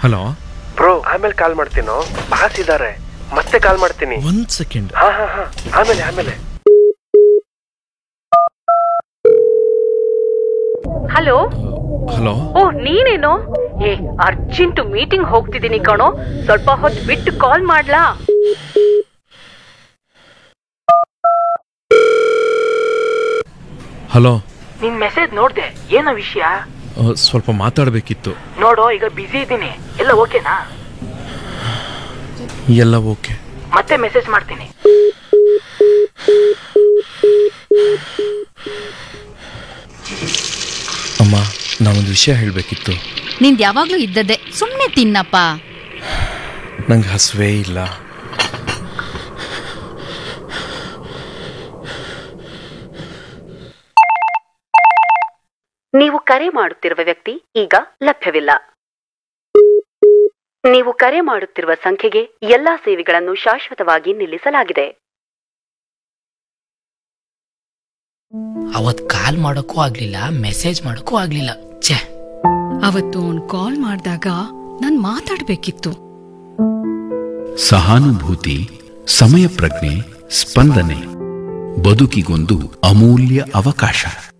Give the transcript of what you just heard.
Hello bro, ಆಮೇಲೆ ಕಾಲ್ ಮಾಡ್ತೀನೋ, boss ಇದಾರೆ, ಮತ್ತೆ ಕಾಲ್ ಮಾಡ್ತೀನಿ. 1 ಸೆಕೆಂಡ್. ಹಾ, ಆಮೇಲೆ. ಹಲೋ. ಹಲೋ. ಓ, ನೀನೇನೋ? ಅರ್ಜೆಂಟ್ ಮೀಟಿಂಗ್ ಹೋಗ್ತಿದ್ದೀನಿ ಕಣೋ, ಸ್ವಲ್ಪ ಹೊತ್ತು ಬಿಟ್ಟು ಕಾಲ್ ಮಾಡ್ಲಾ? ಹಲೋ. ನಿನ್ ಮೆಸೇಜ್ ನೋಡ್ದೆ, ಏನೋ ವಿಷಯ? ಸ್ವಲ್ಪ ಮಾತಾಡ್ಬೇಕಿತ್ತು. ನೋಡೋ, ಈಗ ಬಿಸಿ ಇದ್ದೀನಿ. ಎಲ್ಲ ಓಕೆನಾ? ಎಲ್ಲ ಓಕೆ. ಮತ್ತೆ ಮೆಸೇಜ್ ಮಾಡ್ತೀನಿ. ಅಮ್ಮ, ನಾನೊಂದು ವಿಷಯ ಹೇಳಬೇಕಿತ್ತು. ನಿಂದು ಯಾವಾಗ್ಲೂ ಇದ್ದದ್ದೇ, ಸುಮ್ಮನೆ ತಿನ್ನಪ್ಪ. ನಂಗೆ ಹಸುವೇ ಇಲ್ಲ. ನೀವು ಕರೆ ಮಾಡುತ್ತಿರುವ ವ್ಯಕ್ತಿ ಈಗ ಲಭ್ಯವಿಲ್ಲ. ನೀವು ಕರೆ ಮಾಡುತ್ತಿರುವ ಸಂಖ್ಯೆಗೆ ಎಲ್ಲಾ ಸೇವೆಗಳನ್ನು ಶಾಶ್ವತವಾಗಿ ನಿಲ್ಲಿಸಲಾಗಿದೆ. ಅವತ್ ಕಾಲ್ ಮಾಡೋಕ್ಕೂ ಆಗ್ಲಿಲ್ಲ, ಮೆಸೇಜ್ ಮಾಡೋಕ್ಕೂ ಆಗ್ಲಿಲ್ಲ. ಛೇ, ಅವತ್ತು ಅವ್ನು ಕಾಲ್ ಮಾಡಿದಾಗ ನಾನ್ ಮಾತಾಡ್ಬೇಕಿತ್ತು. ಸಹಾನುಭೂತಿ, ಸಮಯ ಪ್ರಜ್ಞೆ, ಸ್ಪಂದನೆ ಬದುಕಿಗೊಂದು ಅಮೂಲ್ಯ ಅವಕಾಶ.